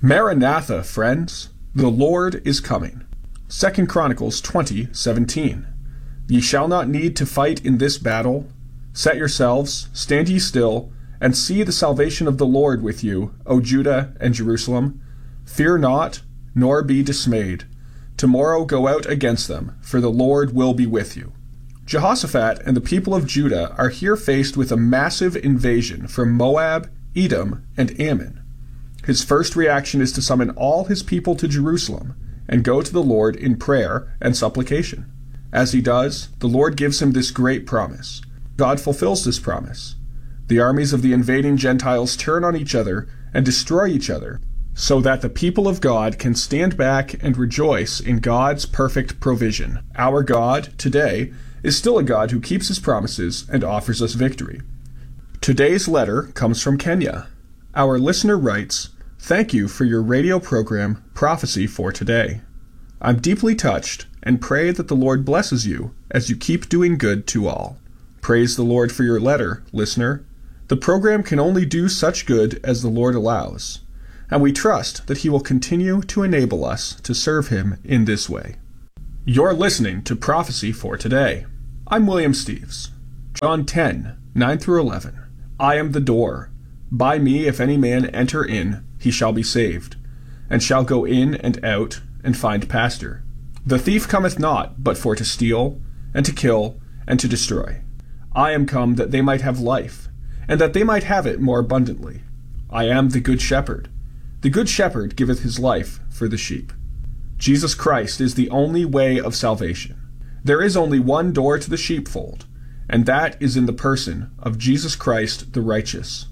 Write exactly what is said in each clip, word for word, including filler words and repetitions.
Maranatha, friends, the Lord is coming. Second Chronicles twenty seventeen. Ye shall not need to fight in this battle. Set yourselves, stand ye still, and see the salvation of the Lord with you, O Judah and Jerusalem. Fear not, nor be dismayed. Tomorrow go out against them, for the Lord will be with you. Jehoshaphat and the people of Judah are here faced with a massive invasion from Moab, Edom, and Ammon. His first reaction is to summon all his people to Jerusalem and go to the Lord in prayer and supplication. As he does, the Lord gives him this great promise. God fulfills this promise. The armies of the invading Gentiles turn on each other and destroy each other, so that the people of God can stand back and rejoice in God's perfect provision. Our God, today, is still a God who keeps his promises and offers us victory. Today's letter comes from Kenya. Our listener writes, "Thank you for your radio program, Prophecy for Today. I'm deeply touched and pray that the Lord blesses you as you keep doing good to all. Praise the Lord for your letter, listener. The program can only do such good as the Lord allows, and we trust that he will continue to enable us to serve him in this way." You're listening to Prophecy for Today. I'm William Steves. John ten, nine through eleven. I am the door. By me if any man enter in, he shall be saved, and shall go in and out, and find pasture. The thief cometh not, but for to steal, and to kill, and to destroy. I am come that they might have life, and that they might have it more abundantly. I am the good shepherd. The good shepherd giveth his life for the sheep. Jesus Christ is the only way of salvation. There is only one door to the sheepfold, and that is in the person of Jesus Christ the righteous.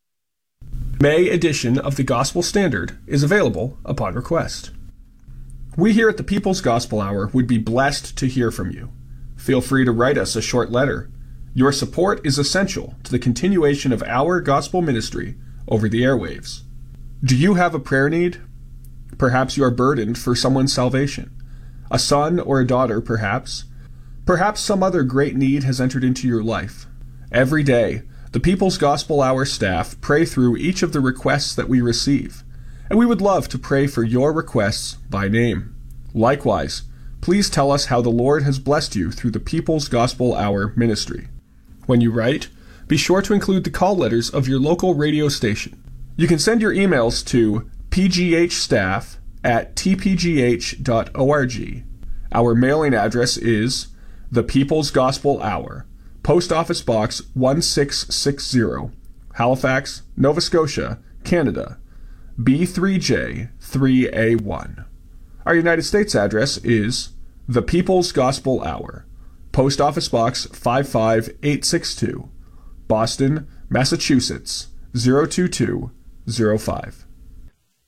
May edition of the Gospel Standard is available upon request. We here at the People's Gospel Hour would be blessed to hear from you. Feel free to write us a short letter. Your support is essential to the continuation of our gospel ministry over the airwaves. Do you have a prayer need? Perhaps you are burdened for someone's salvation. A son or a daughter, perhaps. Perhaps some other great need has entered into your life. Every day, the People's Gospel Hour staff pray through each of the requests that we receive, and we would love to pray for your requests by name. Likewise, please tell us how the Lord has blessed you through the People's Gospel Hour ministry. When you write, be sure to include the call letters of your local radio station. You can send your emails to p g h staff at t p g h dot org. Our mailing address is The People's Gospel Hour, Post Office Box one six six zero, Halifax, Nova Scotia, Canada, B three J three A one. Our United States address is The People's Gospel Hour, Post Office Box five five eight six two, Boston, Massachusetts, zero two two zero five.